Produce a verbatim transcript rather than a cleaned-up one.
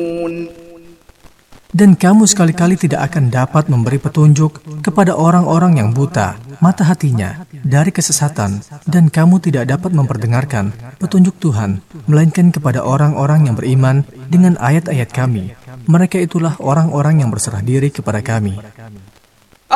Dan kamu sekali-kali tidak akan dapat memberi petunjuk kepada orang-orang yang buta mata hatinya dari kesesatan, dan kamu tidak dapat memperdengarkan petunjuk Tuhan, melainkan kepada orang-orang yang beriman dengan ayat-ayat kami. Mereka itulah orang-orang yang berserah diri kepada kami.